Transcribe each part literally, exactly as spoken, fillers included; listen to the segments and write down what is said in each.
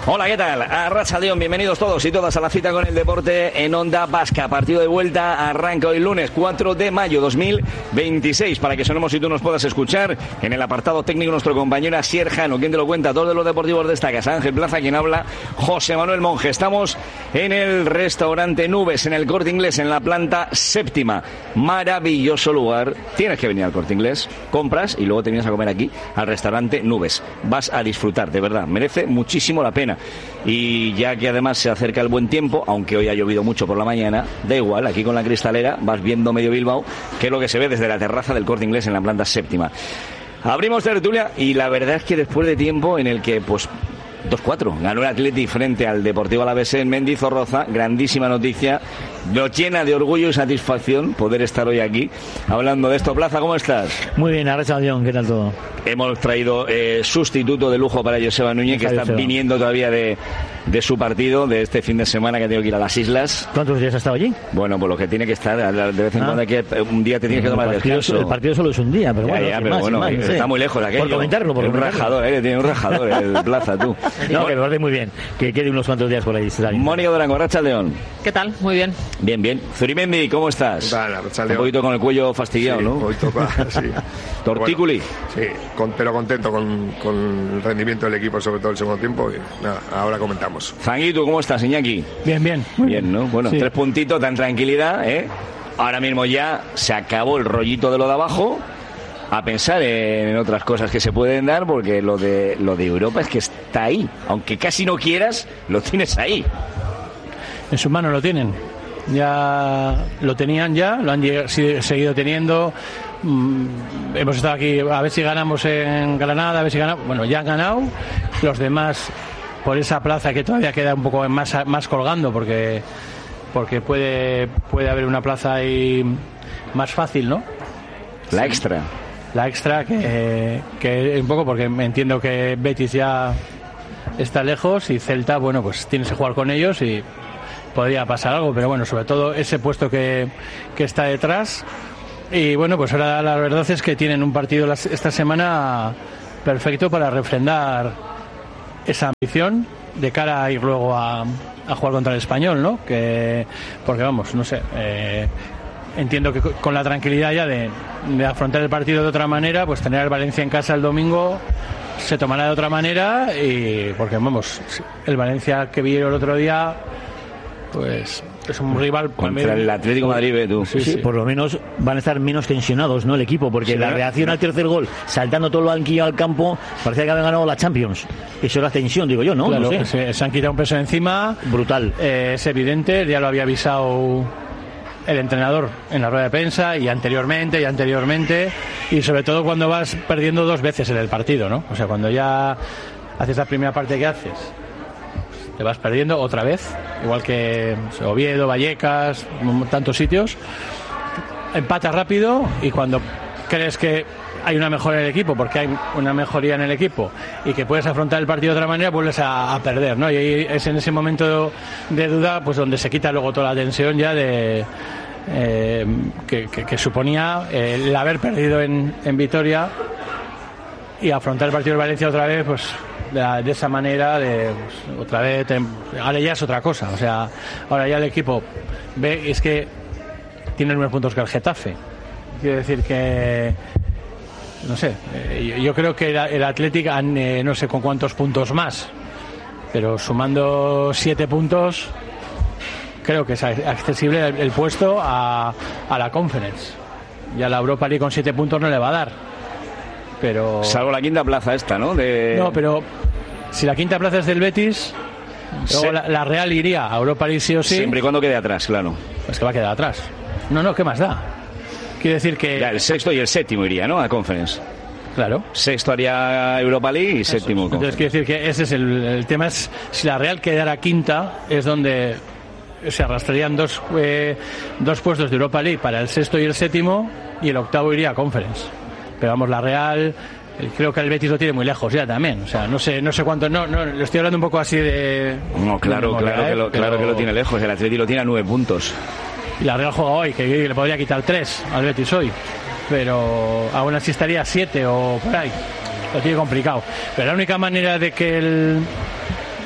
Hola, ¿qué tal? Arratsaldeon, bienvenidos todos y todas a la cita con el deporte en Onda Vasca. Partido de vuelta arranca hoy lunes cuatro de mayo dos mil veintiséis. Para que sonemos y tú nos puedas escuchar, en el apartado técnico nuestro compañero Asier Jano. ¿Quién te lo cuenta? Todos de los deportivos destacas. Ángel Plaza, quien habla, José Manuel Monge. Estamos en el restaurante Nubes, en el Corte Inglés, en la planta séptima. Maravilloso lugar. Tienes que venir al Corte Inglés, compras y luego te vienes a comer aquí al restaurante Nubes. Vas a disfrutar, de verdad. Merece muchísimo la pena. Y ya que además se acerca el buen tiempo, aunque hoy ha llovido mucho por la mañana, da igual, aquí con la cristalera vas viendo medio Bilbao, que es lo que se ve desde la terraza del Corte Inglés en la planta séptima. Abrimos tertulia y la verdad es que después de tiempo en el que pues dos cuatro ganó el Atleti frente al Deportivo Alavés en Mendizorroza, grandísima noticia, nos llena de orgullo y satisfacción poder estar hoy aquí hablando de esto. Plaza, ¿cómo estás? Muy bien, Arratsaldeon, ¿qué tal todo? Hemos traído eh, sustituto de lujo para Joseba Núñez, que está Joseba. viniendo todavía de, de su partido, de este fin de semana que ha tenido que ir a las islas. ¿Cuántos días ha estado allí? Bueno, pues lo que tiene que estar, de vez en ah. cuando hay que, un día te tienes que tomar el partido, descanso. El partido solo es un día, pero ya, bueno, ya, pero más, bueno más, está sí. muy lejos de aquello. Por comentarlo, por un comentarlo. rajador, eh, tiene un rajador el Plaza, tú. No, que me parece muy bien, que quede unos cuantos días por ahí. Mónica Durango, Arratsaldeon. ¿Qué tal? Muy bien. Bien, bien. Zurimendi, ¿cómo estás? Vale, un poquito con el cuello fastidiado, sí, ¿no? Un poquito, sí. Tortículi. Bueno, sí, con, pero contento con, con el rendimiento del equipo, sobre todo el segundo tiempo. Y nada, ahora comentamos. Zanguito, ¿cómo estás, Iñaki? Bien, bien. Bien, ¿no? Bueno, sí. tres puntitos, tan tranquilidad, ¿eh? Ahora mismo ya se acabó el rollito de lo de abajo. A pensar en otras cosas que se pueden dar, porque lo de lo de Europa es que está ahí. Aunque casi no quieras, lo tienes ahí. En sus manos lo tienen. Ya lo tenían ya, lo han seguido teniendo. Mm, hemos estado aquí a ver si ganamos en Granada, a ver si ganamos. Bueno, ya han ganado. Los demás por esa plaza que todavía queda un poco más, más colgando, porque porque puede puede haber una plaza ahí más fácil, ¿no? La sí. extra. La extra que, que un poco porque entiendo que Betis ya está lejos y Celta, bueno, pues tienes que jugar con ellos y podría pasar algo, pero bueno, sobre todo ese puesto que, que está detrás. Y bueno, pues ahora la verdad es que tienen un partido las, esta semana perfecto para refrendar esa ambición de cara a ir luego a, a jugar contra el Español, ¿no? Que porque vamos, no sé, eh, entiendo que con la tranquilidad ya de, de afrontar el partido de otra manera, pues tener al Valencia en casa el domingo se tomará de otra manera, y porque vamos, el Valencia que vi el otro día, pues es un rival contra el Atlético de Madrid, tú. Sí, sí, sí, por lo menos van a estar menos tensionados, ¿no? El equipo, porque sí, la reacción al tercer gol, saltando todo el banquillo al campo, parecía que habían ganado la Champions. Eso es la tensión, digo yo, ¿no? Claro, no sé. se, se han quitado un peso encima. Brutal. Eh, es evidente, ya lo había avisado el entrenador en la rueda de prensa y anteriormente y anteriormente, y sobre todo cuando vas perdiendo dos veces en el partido, ¿no? O sea, cuando ya haces la primera parte que haces, te vas perdiendo otra vez, igual que Oviedo, Vallecas, tantos sitios, empatas rápido y cuando crees que hay una mejora en el equipo, porque hay una mejoría en el equipo y que puedes afrontar el partido de otra manera, vuelves a, a perder, ¿no? Y ahí es en ese momento de duda pues donde se quita luego toda la tensión ya de eh, que, que, que suponía el haber perdido en, en Vitoria y afrontar el partido de Valencia otra vez, pues de, de esa manera, de pues, otra vez te, ahora ya es otra cosa, o sea, ahora ya el equipo ve, es que tiene los mismos puntos que el Getafe, quiere decir que no sé, eh, yo creo que el, el Athletic han, eh, no sé con cuántos puntos más, pero sumando siete puntos creo que es accesible el, el puesto a, a la Conference. Ya la Europa League con siete puntos no le va a dar, pero salvo la quinta plaza esta, ¿no? De... No, pero si la quinta plaza es del Betis, luego Se... la, la Real iría a Europa League sí o sí. Siempre y cuando quede atrás, claro. Pues que va a quedar atrás. No, no, ¿qué más da? Quiere decir que... Ya, el sexto y el séptimo iría, ¿no? A Conference. Claro. Sexto haría Europa League y Eso séptimo es. Entonces quiere decir que ese es el, el tema, es si la Real quedara quinta, es donde se arrastrarían dos, eh, dos puestos de Europa League para el sexto y el séptimo, y el octavo iría a Conference. Pero vamos, la Real... Creo que el Betis lo tiene muy lejos ya también, o sea, no sé, no sé cuánto, no, no, lo estoy hablando un poco así de... No, claro, de memoria, claro, ¿eh? que lo, claro Pero... que lo tiene lejos, el Atleti lo tiene a nueve puntos. Y la Real juega hoy, que le podría quitar tres al Betis hoy, pero aún así estaría siete o por ahí, lo tiene complicado. Pero la única manera de que el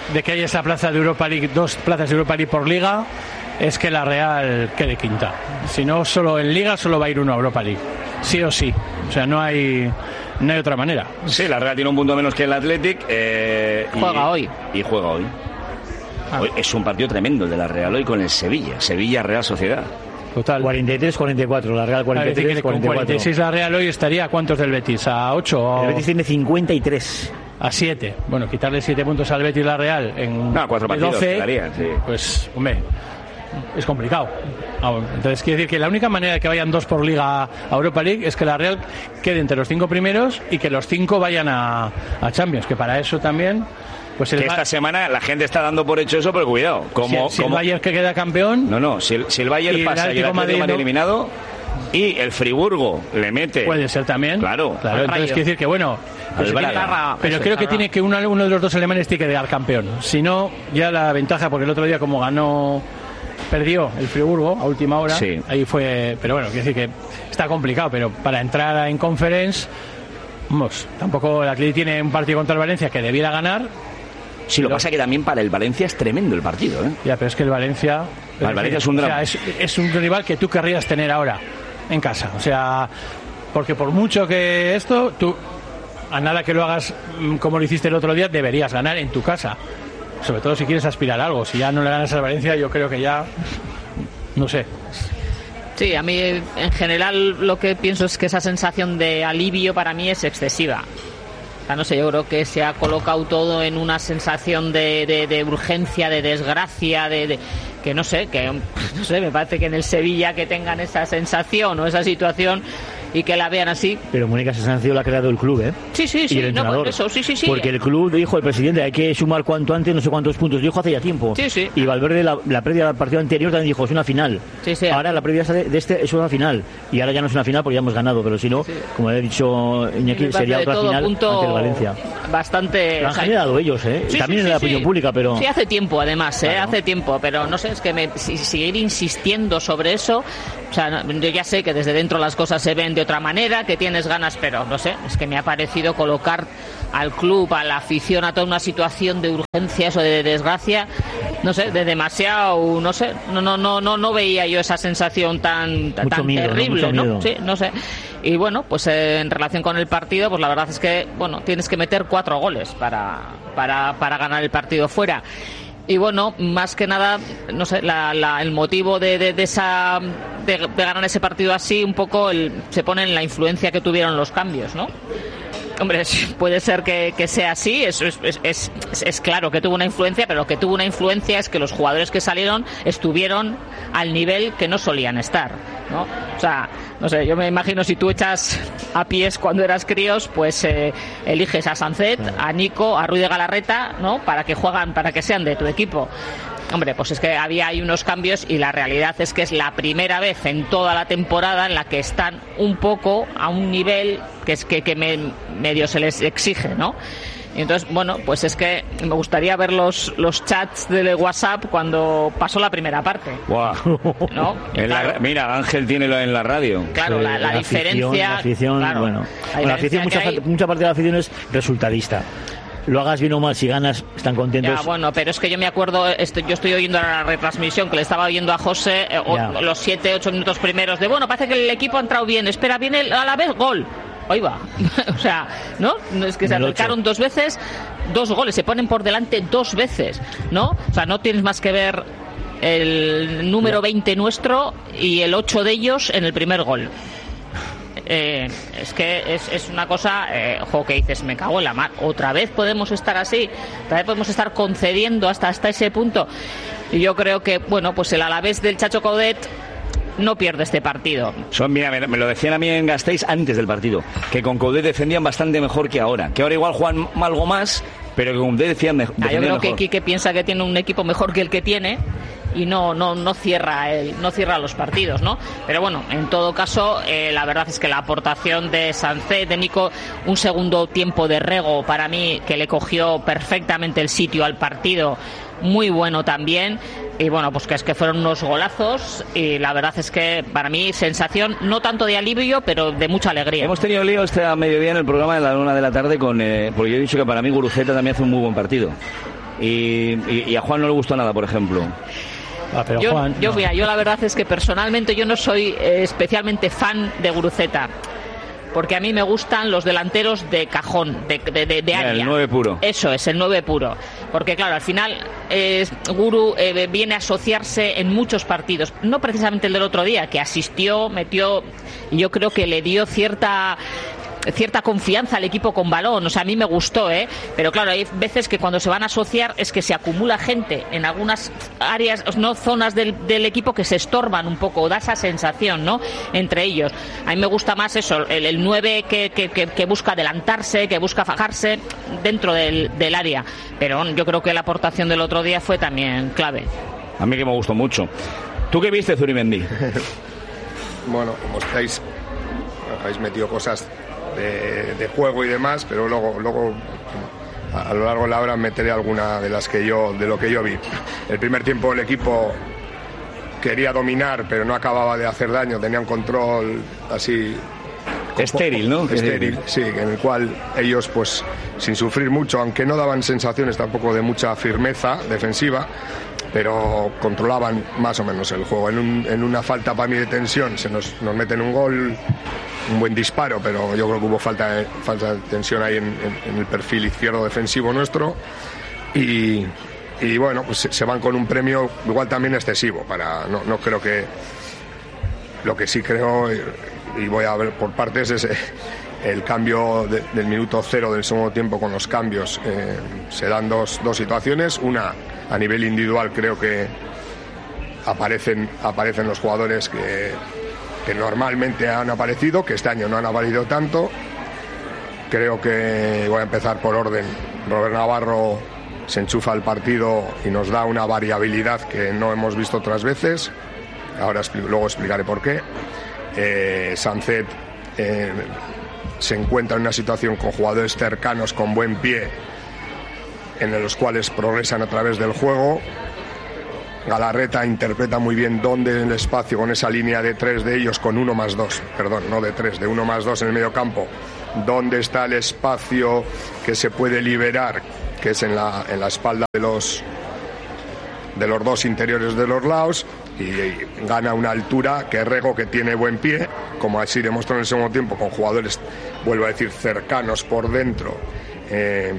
de que haya esa plaza de Europa League, dos plazas de Europa League por liga, es que la Real quede quinta. Si no, solo en liga solo va a ir uno a Europa League, sí o sí. O sea, no hay no hay otra manera. Sí, la Real tiene un punto menos que el Athletic. Eh, juega y, hoy. Y juega hoy. Ah. Hoy. Es un partido tremendo el de la Real hoy con el Sevilla. Sevilla-Real Sociedad. Total. cuarenta y tres cuarenta y cuatro, la Real cuarenta y tres cuarenta y cuatro. cuarenta y seis la Real hoy estaría, ¿a cuántos del Betis? ¿A ocho? O... El Betis tiene cincuenta y tres. A siete. Bueno, quitarle siete puntos al Betis la Real en no, cuatro partidos doce, quedaría, sí. Pues, hombre, es complicado. Entonces quiere decir que la única manera de que vayan dos por liga a Europa League es que la Real quede entre los cinco primeros y que los cinco vayan a, a Champions, que para eso también... Pues el que esta semana la gente está dando por hecho eso, pero cuidado. Como, si, si como... el Bayern que queda campeón... No, no, si el, si el Bayern y pasa el y el Atlético Madrid eliminado y el Friburgo le mete... Puede ser también. Claro. Claro, entonces quiere decir que bueno... Pues tiene, pero creo que tiene que uno, uno de los dos alemanes tiene que quedar campeón. Si no, ya la ventaja, porque el otro día como ganó... Perdió el Friburgo a última hora. Sí. Ahí fue... Pero bueno, quiere decir que está complicado, pero para entrar en Conference... Vamos, tampoco el Atlético tiene un partido contra el Valencia que debiera ganar... Sí, lo que pasa es que también para el Valencia es tremendo el partido, ¿eh? Ya, pero es que el Valencia... El Valencia que, es un drama. O sea, es, es un rival que tú querrías tener ahora, en casa. O sea, porque por mucho que esto, tú, a nada que lo hagas como lo hiciste el otro día, deberías ganar en tu casa. Sobre todo si quieres aspirar a algo. Si ya no le ganas al Valencia, yo creo que ya... No sé. Sí, a mí en general lo que pienso es que esa sensación de alivio para mí es excesiva. O sea, no sé, yo creo que se ha colocado todo en una sensación de, de, de urgencia, de desgracia, de, de que no sé, que no sé, me parece que en el Sevilla que tengan esa sensación o esa situación y que la vean así. Pero Mónica Sancio la ha creado el club, ¿eh? Sí, sí, sí, y el no, entrenador. Eso, sí, sí, sí. Porque el club dijo, el presidente, hay que sumar cuanto antes, no sé cuántos puntos. Dijo hace ya tiempo. Sí, sí. Y Valverde, la, la previa del partido anterior también dijo, es una final. Sí, sí. Ahora la previa de este es una final. Y ahora ya no es una final porque ya hemos ganado. Pero si no, sí, como he dicho Iñaki, sería otra final ante el Valencia. Bastante... Lo han o sea, generado ellos, ¿eh? Sí, también sí, en la sí, opinión sí. pública, pero... Sí, hace tiempo, además, ¿eh? Claro. Hace tiempo. Pero no sé, es que me, si, seguir insistiendo sobre eso... O sea, yo ya sé que desde dentro las cosas se ven de otra manera, que tienes ganas, pero no sé, es que me ha parecido colocar al club, a la afición, a toda una situación de urgencia, eso de desgracia, no sé, de demasiado, no sé, no no no no no veía yo esa sensación tan mucho tan miedo, terrible, ¿no? ¿no? Sí, no sé. Y bueno, pues eh, en relación con el partido, pues la verdad es que, bueno, tienes que meter cuatro goles para para para ganar el partido fuera. Y bueno, más que nada, no sé, la, la, el motivo de, de, de esa de, de ganar ese partido así, un poco el, se pone en la influencia que tuvieron los cambios, ¿no? Hombre, puede ser que, que sea así, es, es, es, es, es claro que tuvo una influencia, pero lo que tuvo una influencia es que los jugadores que salieron estuvieron al nivel que no solían estar, ¿no? O sea, no sé, yo me imagino si tú echas a pies cuando eras críos, pues eh, eliges a Sancet, a Nico, a Ruiz de Galarreta, ¿no? Para que juegan, para que sean de tu equipo. Hombre, pues es que había ahí unos cambios y la realidad es que es la primera vez en toda la temporada en la que están un poco a un nivel que es que, que me, medio se les exige, ¿no? Y entonces, bueno, pues es que me gustaría ver los, los chats de WhatsApp cuando pasó la primera parte. Wow. ¿No? En claro. la, mira, Ángel tiene lo en la radio. Claro, sí, la, la, la diferencia... Afición, la afición, claro, bueno. la, la afición, mucha, hay... mucha parte de la afición es resultadista. Lo hagas bien o mal, si ganas, están contentos. Ya, bueno, pero es que yo me acuerdo, estoy, yo estoy oyendo la retransmisión que le estaba oyendo a José, eh, o, los siete, ocho minutos primeros, de bueno, parece que el equipo ha entrado bien, espera, viene a la vez, gol. Ahí va. O sea, ¿no? Es que se acercaron dos veces, dos goles, se ponen por delante dos veces, ¿no? O sea, no tienes más que ver el número veinte nuestro y el ocho de ellos en el primer gol. Eh, es que es, es una cosa, eh, ojo, que dices, me cago en la mar, otra vez podemos estar así, otra vez podemos estar concediendo hasta, hasta ese punto. Y yo creo que, bueno, pues el Alavés del Chacho Coudet no pierde este partido. Son, mira, me, me lo decían a mí en Gasteiz antes del partido, que con Coudet defendían bastante mejor que ahora, que ahora igual juegan algo más, pero que con Coudet defendían mejor. Ah, yo creo que Quique piensa que tiene un equipo mejor que el que tiene y no no no cierra el, no cierra los partidos, ¿no? Pero bueno, en todo caso, eh, la verdad es que la aportación de Sancet, de Nico, un segundo tiempo de Rego para mí que le cogió perfectamente el sitio al partido, muy bueno también. Y bueno, pues que es que fueron unos golazos y la verdad es que para mí sensación no tanto de alivio, pero de mucha alegría. Hemos tenido lío este a mediodía en el programa de la una de la tarde con eh, porque yo he dicho que para mí Guruceta también hace un muy buen partido. y, y, y a Juan no le gustó nada, por ejemplo. Ah, pero yo, Juan, yo, no. mira, yo la verdad es que personalmente yo no soy eh, especialmente fan de Guruceta, porque a mí me gustan los delanteros de cajón, de, de, de, de área. El nueve puro. Eso es, el nueve puro. Porque claro, al final eh, Guru eh, viene a asociarse en muchos partidos. No precisamente el del otro día, que asistió, metió, y yo creo que le dio cierta... cierta confianza al equipo con balón, o sea, a mí me gustó, ¿eh? Pero claro, hay veces que cuando se van a asociar es que se acumula gente en algunas áreas, no zonas del, del equipo que se estorban un poco, da esa sensación, ¿no? Entre ellos. A mí me gusta más eso, el, el nueve que, que, que, que busca adelantarse, que busca fajarse dentro del, del área. Pero yo creo que la aportación del otro día fue también clave. A mí que me gustó mucho. ¿Tú qué viste, Zurimendi? Bueno, como estáis, habéis metido cosas De, de juego y demás, pero luego luego a, a lo largo de la hora meteré alguna de las que yo de lo que yo vi. El primer tiempo el equipo quería dominar, pero no acababa de hacer daño, tenía un control así estéril, ¿no? Estéril, sí, en el cual ellos, pues, sin sufrir mucho, aunque no daban sensaciones tampoco de mucha firmeza defensiva, pero controlaban más o menos el juego. En, un, en una falta para mí de tensión se nos, nos meten un gol, un buen disparo, pero yo creo que hubo falta de, falta de tensión ahí en, en, en el perfil izquierdo defensivo nuestro, y, y bueno, pues se van con un premio igual también excesivo. Para no, no creo que... Lo que sí creo, y voy a ver por partes, es el cambio de, del minuto cero del segundo tiempo con los cambios. Eh, se dan dos, dos situaciones. Una, a nivel individual, creo que aparecen, aparecen los jugadores que, que normalmente han aparecido, que este año no han aparecido tanto. Creo que, voy a empezar por orden, Robert Navarro se enchufa al partido y nos da una variabilidad que no hemos visto otras veces. Ahora luego explicaré por qué. Eh, Sancet eh, se encuentra en una situación con jugadores cercanos, con buen pie, en los cuales progresan a través del juego. Galarreta interpreta muy bien dónde en el espacio, con esa línea de tres de ellos, con uno más dos, perdón, no de tres, de uno más dos en el medio campo, dónde está el espacio que se puede liberar, que es en la, en la espalda de los de los dos interiores de los lados, y, y gana una altura que Rego, que tiene buen pie, como así demostró en el segundo tiempo, con jugadores, vuelvo a decir, cercanos por dentro, eh,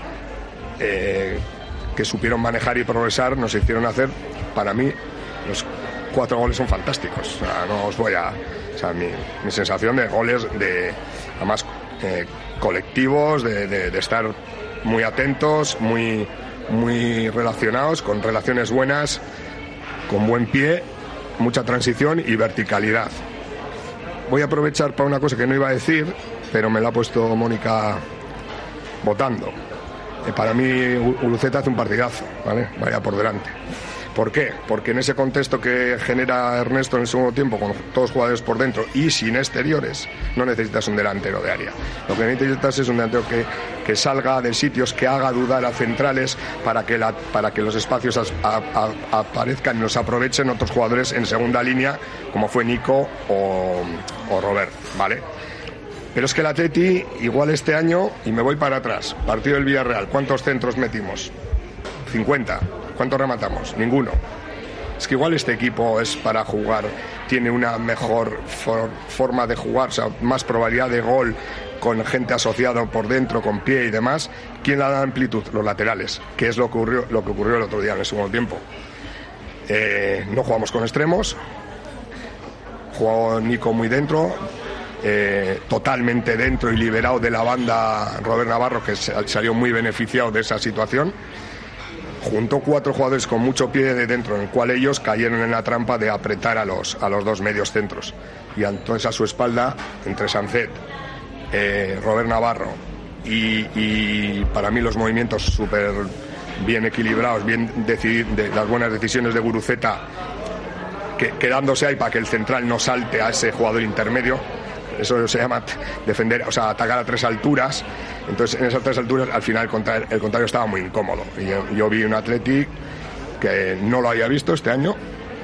eh, que supieron manejar y progresar, nos hicieron hacer, para mí, los cuatro goles son fantásticos. O sea, no os voy a... O sea, mi, mi sensación de goles, de además eh, colectivos, de, de, de estar muy atentos, muy... muy relacionados, con relaciones buenas, con buen pie, mucha transición y verticalidad. Voy a aprovechar para una cosa que no iba a decir, pero me la ha puesto Mónica votando. Eh, para mí Guruceta hace un partidazo, ¿vale? Vaya por delante. ¿Por qué? Porque en ese contexto que genera Ernesto en el segundo tiempo, con todos los jugadores por dentro y sin exteriores, no necesitas un delantero de área. Lo que necesitas es un delantero que, que salga de sitios, que haga dudar a centrales, para que, la, para que los espacios a, a, a, aparezcan y los aprovechen otros jugadores en segunda línea, como fue Nico o, o Robert, ¿vale? Pero es que el Atleti, igual este año, y me voy para atrás, partido del Villarreal, ¿cuántos centros metimos? cincuenta. ¿Cuántos rematamos? Ninguno. Es que igual este equipo es para jugar, tiene una mejor for, forma de jugar, o sea, más probabilidad de gol, con gente asociada por dentro, con pie y demás. ¿Quién le da amplitud? Los laterales, que es lo que ocurrió, lo que ocurrió el otro día en el segundo tiempo. Eh, no jugamos con extremos, jugó Nico muy dentro, eh, totalmente dentro y liberado de la banda Robert Navarro, que salió muy beneficiado de esa situación. Juntó cuatro jugadores con mucho pie de dentro, en el cual ellos cayeron en la trampa de apretar a los, a los dos medios centros. Y entonces a su espalda, entre Sancet, eh, Robert Navarro y, y para mí los movimientos súper bien equilibrados, bien decididos, de, las buenas decisiones de Guruceta, que, quedándose ahí para que el central no salte a ese jugador intermedio. Eso se llama defender, o sea, atacar a tres alturas. Entonces, en esas tres alturas, al final, el contrario, el contrario estaba muy incómodo. Y yo, yo vi un Athletic que no lo había visto este año.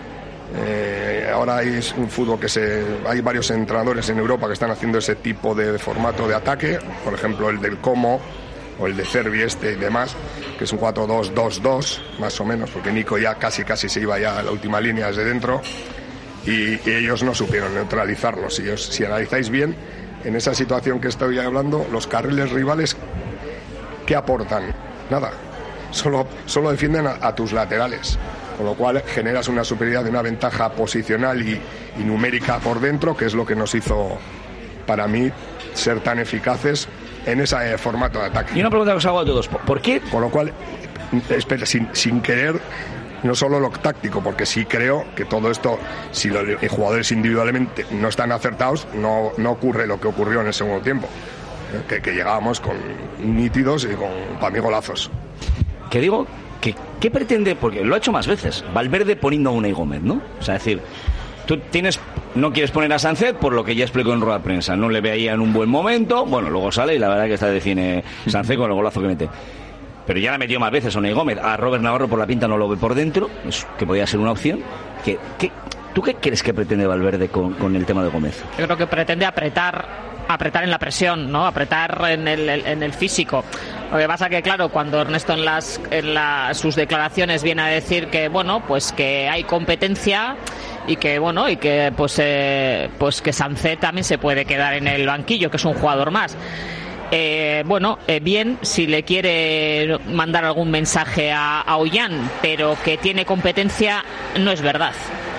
Eh, ahora hay un fútbol que se... Hay varios entrenadores en Europa que están haciendo ese tipo de formato de ataque. Por ejemplo, el del Como, o el de Cervi este y demás, que es un cuatro dos dos dos, más o menos, porque Nico ya casi casi se iba ya a la última línea desde dentro, y, y ellos no supieron neutralizarlos. Y os, si analizáis bien, en esa situación que estoy hablando, los carriles rivales, ¿qué aportan? Nada, solo, solo defienden a, a tus laterales, con lo cual generas una superioridad, una ventaja posicional y, y numérica por dentro, que es lo que nos hizo, para mí, ser tan eficaces en ese eh, formato de ataque. Y una pregunta que os hago a todos, ¿por qué? Con lo cual, espera, sin, sin querer, no solo lo táctico, porque sí creo que todo esto, si los jugadores individualmente no están acertados, no, no ocurre lo que ocurrió en el segundo tiempo, eh, que, que llegábamos con nítidos y con, para mí, golazos. Que digo, que, ¿qué pretende? Porque lo ha hecho más veces, Valverde poniendo a Unai Gómez, ¿no? O sea, es decir, tú tienes, no quieres poner a Sánchez por lo que ya explicó en rueda de prensa, no le veía en un buen momento, bueno, luego sale y la verdad que está de cine Sánchez con el golazo que mete. Pero ya la metió más veces a Unai Gómez. A Robert Navarro por la pinta no lo ve por dentro, es que podría ser una opción. ¿Qué, qué, ¿Tú qué crees que pretende Valverde con, con el tema de Gómez? Yo creo que pretende apretar, apretar en la presión, ¿no? Apretar en el, en el físico. Lo que pasa que, claro, cuando Ernesto en las en la, sus declaraciones viene a decir que, bueno, pues que hay competencia y que, bueno, y que pues eh, pues que Sánchez también se puede quedar en el banquillo, que es un jugador más. Eh, bueno, eh, bien, si le quiere mandar algún mensaje a, a Ollán, pero que tiene competencia, no es verdad.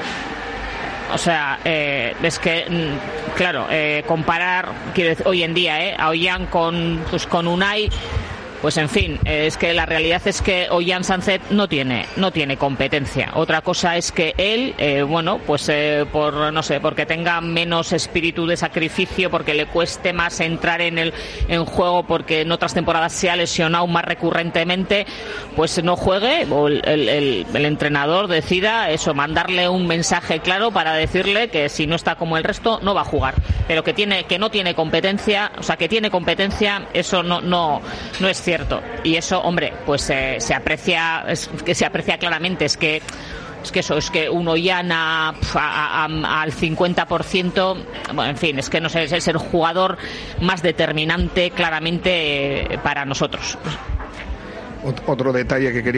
O sea, eh, es que, claro, eh, comparar, quiero decir, hoy en día, eh, a Ollán con, pues, con Unai, pues en fin, eh, es que la realidad es que Ollán Sánchez no tiene, no tiene competencia. Otra cosa es que él, eh, bueno, pues eh, por, no sé, porque tenga menos espíritu de sacrificio, porque le cueste más entrar en el en juego, porque en otras temporadas se ha lesionado más recurrentemente, pues no juegue, o el, el, el, el entrenador decida eso, mandarle un mensaje claro para decirle que si no está como el resto no va a jugar, pero que tiene, que no tiene competencia, o sea, que tiene competencia, eso no, no, no es cierto. Y eso, hombre, pues eh, se aprecia, es que se aprecia claramente, es que es que eso, es que uno ya na, a, a, al cincuenta por ciento, bueno, en fin, es que no sé, es el jugador más determinante claramente eh, para nosotros. Otro detalle que quería